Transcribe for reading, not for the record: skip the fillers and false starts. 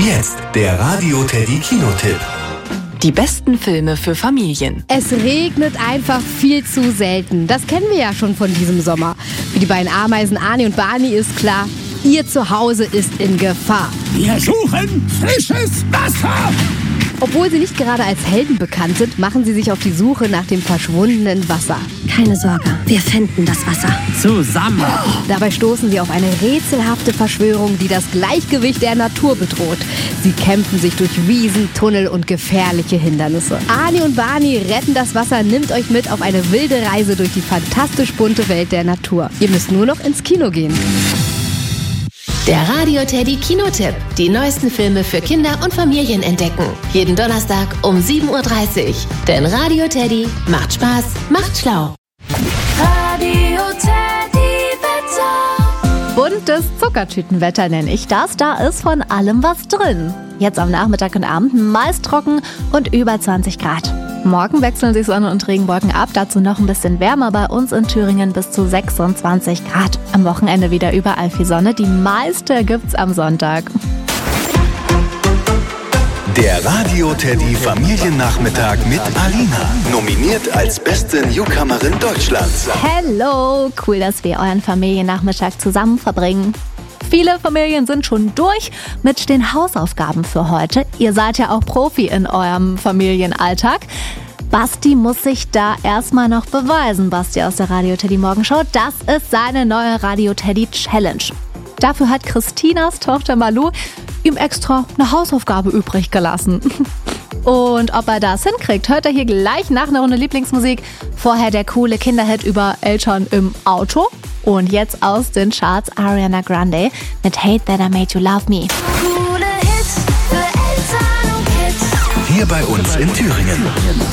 Jetzt der Radio Teddy Kinotipp. Die besten Filme für Familien. Es regnet einfach viel zu selten. Das kennen wir ja schon von diesem Sommer. Für die beiden Ameisen Ani und Barney ist klar, ihr Zuhause ist in Gefahr. Wir suchen frisches Wasser! Obwohl sie nicht gerade als Helden bekannt sind, machen sie sich auf die Suche nach dem verschwundenen Wasser. Keine Sorge, wir finden das Wasser. Zusammen! Dabei stoßen sie auf eine rätselhafte Verschwörung, die das Gleichgewicht der Natur bedroht. Sie kämpfen sich durch Wiesen, Tunnel und gefährliche Hindernisse. Ani und Barney retten das Wasser, nimmt euch mit auf eine wilde Reise durch die fantastisch bunte Welt der Natur. Ihr müsst nur noch ins Kino gehen. Der Radio Teddy Kinotipp. Die neuesten Filme für Kinder und Familien entdecken. Jeden Donnerstag um 7:30 Uhr. Denn Radio Teddy macht Spaß, macht schlau. Radio Teddy Wetter. Buntes Zuckertütenwetter nenne ich das. Da ist von allem was drin. Jetzt am Nachmittag und Abend meist trocken und über 20 Grad. Morgen wechseln sich Sonne und Regenwolken ab, dazu noch ein bisschen wärmer, bei uns in Thüringen bis zu 26 Grad. Am Wochenende wieder überall viel Sonne, die meiste gibt's am Sonntag. Der Radio Teddy Familiennachmittag mit Alina. Nominiert als beste Newcomerin Deutschlands. Hello, cool, dass wir euren Familiennachmittag zusammen verbringen. Viele Familien sind schon durch mit den Hausaufgaben für heute. Ihr seid ja auch Profi in eurem Familienalltag. Basti muss sich da erstmal noch beweisen. Basti aus der Radio Teddy Morgenshow. Das ist seine neue Radio Teddy Challenge. Dafür hat Christinas Tochter Malu ihm extra eine Hausaufgabe übrig gelassen. Und ob er das hinkriegt, hört er hier gleich nach einer Runde Lieblingsmusik. Vorher der coole Kinderhit über Eltern im Auto. Und jetzt aus den Charts Ariana Grande mit Hate That I Made You Love Me. Coole Hits für Eltern und Kids. Hier bei uns in Thüringen.